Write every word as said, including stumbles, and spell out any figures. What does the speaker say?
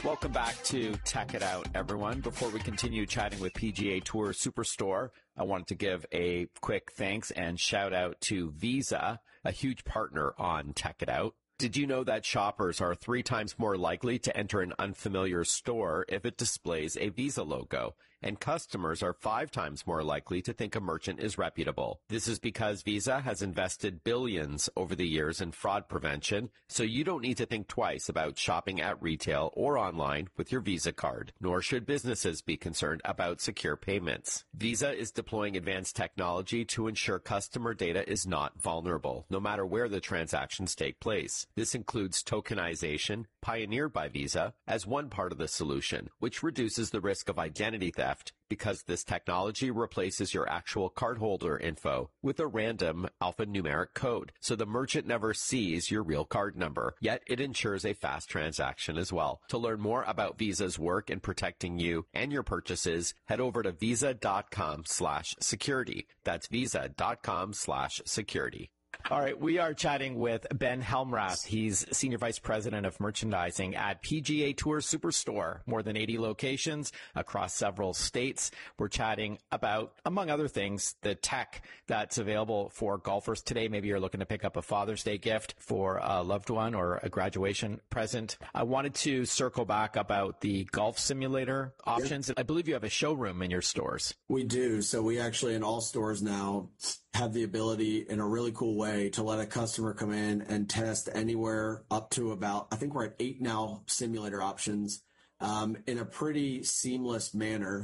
Welcome back to Tech It Out, everyone. Before we continue chatting with P G A Tour Superstore, I wanted to give a quick thanks and shout out to Visa, a huge partner on Tech It Out. Did you know that shoppers are three times more likely to enter an unfamiliar store if it displays a Visa logo? And customers are five times more likely to think a merchant is reputable. This is because Visa has invested billions over the years in fraud prevention, so you don't need to think twice about shopping at retail or online with your Visa card, nor should businesses be concerned about secure payments. Visa is deploying advanced technology to ensure customer data is not vulnerable, no matter where the transactions take place. This includes tokenization, pioneered by Visa, as one part of the solution, which reduces the risk of identity theft because this technology replaces your actual cardholder info with a random alphanumeric code, so the merchant never sees your real card number, yet it ensures a fast transaction as well. To learn more about Visa's work in protecting you and your purchases, head over to visa.com slash security. That's visa.com slash security. All right, we are chatting with Ben Helmrath. He's Senior Vice President of Merchandising at P G A Tour Superstore, more than eighty locations across several states. We're chatting about, among other things, the tech that's available for golfers today. Maybe you're looking to pick up a Father's Day gift for a loved one or a graduation present. I wanted to circle back about the golf simulator options. Yep. I believe you have a showroom in your stores. We do. So we actually, in all stores now, have the ability in a really cool way to let a customer come in and test anywhere up to about, I think we're at eight now simulator options um, in a pretty seamless manner.